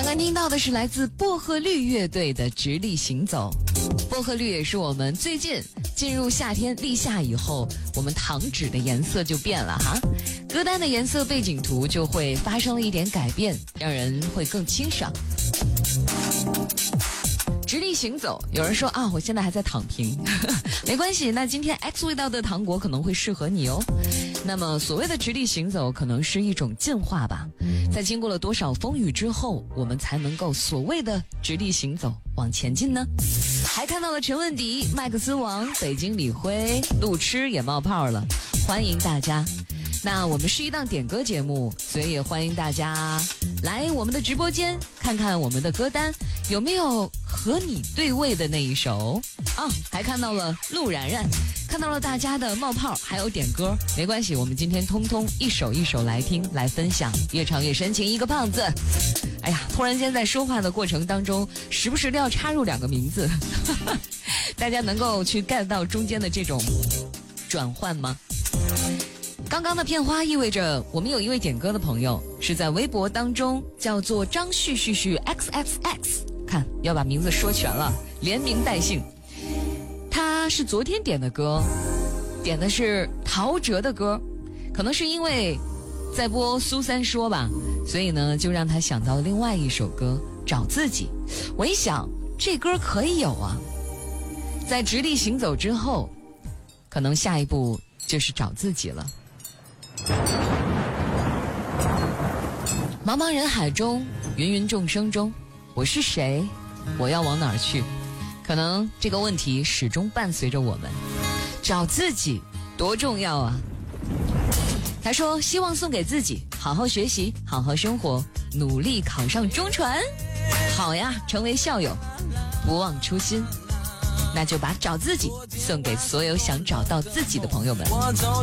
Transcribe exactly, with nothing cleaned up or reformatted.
刚听到的是来自薄荷绿乐队的《直立行走》。薄荷绿也是我们最近进入夏天立夏以后，我们糖纸的颜色就变了哈，歌单的颜色背景图就会发生了一点改变，让人会更清爽。直立行走，有人说啊，我现在还在躺平，没关系，那今天 X 味道的糖果可能会适合你哦。那么所谓的直立行走，可能是一种进化吧，在经过了多少风雨之后，我们才能够所谓的直立行走往前进呢？还看到了陈问迪、麦克斯王、北京李辉、路痴也冒泡了，欢迎大家。那我们是一档点歌节目，所以也欢迎大家来我们的直播间看看我们的歌单有没有和你对位的那一首啊。还看到了陆然然，看到了大家的冒泡，还有点歌，没关系，我们今天通通一首一首来听来分享，越唱越深情一个胖子。哎呀，突然间在说话的过程当中时不时的要插入两个名字大家能够去 get 到中间的这种转换吗？刚刚的片花意味着我们有一位点歌的朋友是在微博当中叫做张旭旭旭 X X X， 看要把名字说全了，连名带姓。他是昨天点的歌，点的是陶喆的歌，可能是因为在播苏三说吧，所以呢就让他想到另外一首歌找自己。我一想这歌可以有啊，在直立行走之后，可能下一步就是找自己了。茫茫人海中，芸芸众生中，我是谁？我要往哪儿去？可能这个问题始终伴随着我们。找自己多重要啊！他说希望送给自己，好好学习，好好生活，努力考上中传。好呀，成为校友，不忘初心。那就把找自己送给所有想找到自己的朋友们。